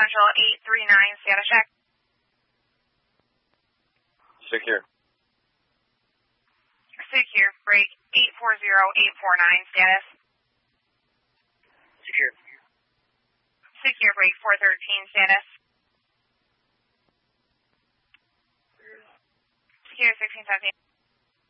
Central 839, status check. Secure. Secure, break 840849, status. Secure. Secure, break 413, status. Secure 1617.